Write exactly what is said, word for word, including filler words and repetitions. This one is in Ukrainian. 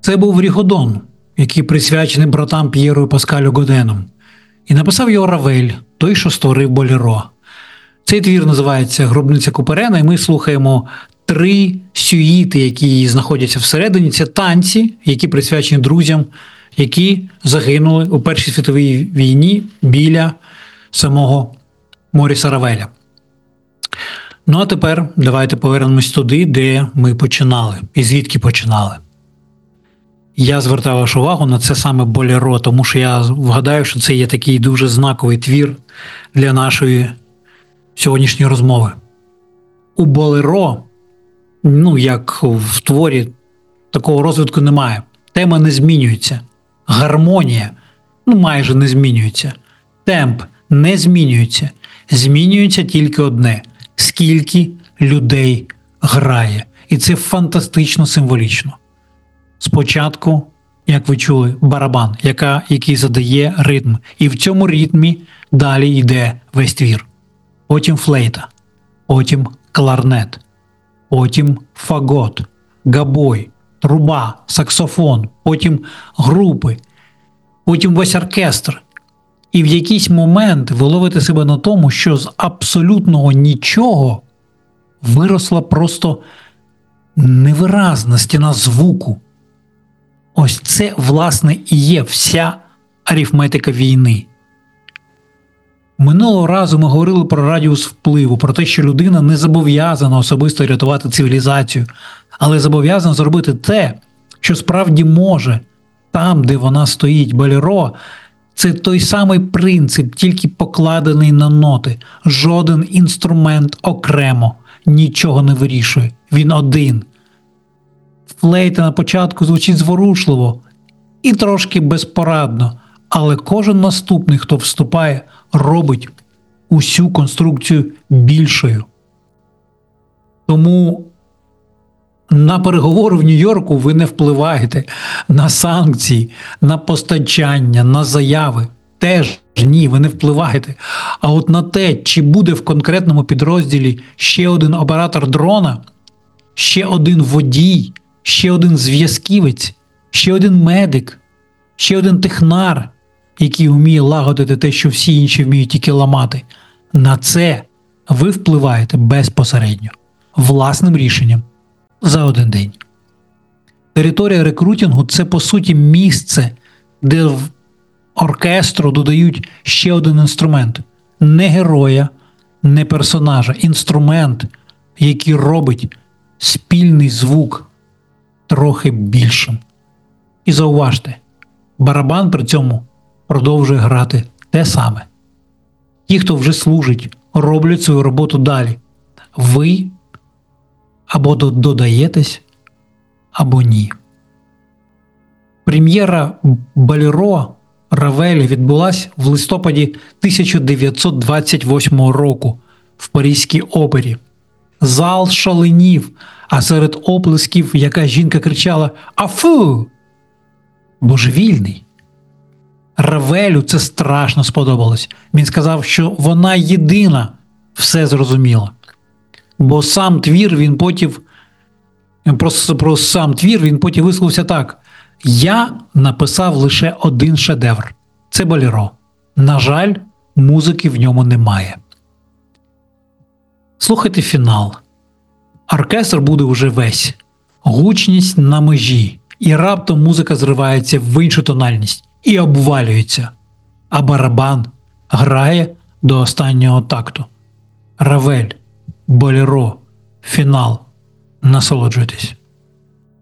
Це був Рігодон, який присвячений братам П'єру і Паскалю Годену. І написав його Равель, той, що створив Болеро. Цей твір називається «Гробниця Куперена», і ми слухаємо три сюїти, які знаходяться всередині. Це танці, які присвячені друзям, які загинули у Першій світовій війні біля самого Моріса Равеля. Ну а тепер давайте повернемось туди, де ми починали і звідки починали. Я звертаю вашу увагу на це саме Болеро, тому що я вгадаю, що це є такий дуже знаковий твір для нашої сьогоднішньої розмови. У Болеро, ну як в творі, такого розвитку немає. Тема не змінюється. Гармонія, ну майже не змінюється. Темп не змінюється. Змінюється тільки одне – скільки людей грає. І це фантастично символічно. Спочатку, як ви чули, барабан, яка, який задає ритм. І в цьому ритмі далі йде весь твір. Потім флейта, потім кларнет, потім фагот, габой, труба, саксофон, потім групи, потім весь оркестр. І в якийсь момент ви ловите себе на тому, що з абсолютного нічого виросла просто невиразна стіна звуку. Ось це, власне, і є вся арифметика війни. Минулого разу ми говорили про радіус впливу, про те, що людина не зобов'язана особисто рятувати цивілізацію, але зобов'язана зробити те, що справді може. Там, де вона стоїть, Болеро – це той самий принцип, тільки покладений на ноти. Жоден інструмент окремо нічого не вирішує. Він один. Флейта на початку звучить зворушливо і трошки безпорадно, але кожен наступний, хто вступає, робить усю конструкцію більшою. Тому на переговори в Нью-Йорку ви не впливаєте, на санкції, на постачання, на заяви. Теж ні, ви не впливаєте. А от на те, чи буде в конкретному підрозділі ще один оператор дрона, ще один водій, ще один зв'язківець, ще один медик, ще один технар, який вміє лагодити те, що всі інші вміють тільки ламати. На це ви впливаєте безпосередньо, власним рішенням за один день. Територія рекрутингу – це, по суті, місце, де в оркестру додають ще один інструмент. Не героя, не персонажа. Інструмент, який робить спільний звук трохи більшим. І зауважте, барабан при цьому продовжує грати те саме. Ті, хто вже служить, роблять свою роботу далі. Ви або додаєтесь, або ні. Прем'єра Болеро Равеля відбулась в листопаді тисяча дев'ятсот двадцять восьмого року в Паризькій опері. Зал шаленів, а серед оплесків яка жінка кричала «Афу!» Божевільний. Равелю це страшно сподобалось. Він сказав, що вона єдина все зрозуміла. Бо сам твір він потім, про, про сам твір він потім висловився так. Я написав лише один шедевр. Це Болеро. На жаль, музики в ньому немає. Слухайте фінал. Оркестр буде уже весь. Гучність на межі. І раптом музика зривається в іншу тональність. І обвалюється. А барабан грає до останнього такту. Равель, Болеро, фінал. Насолоджуйтесь.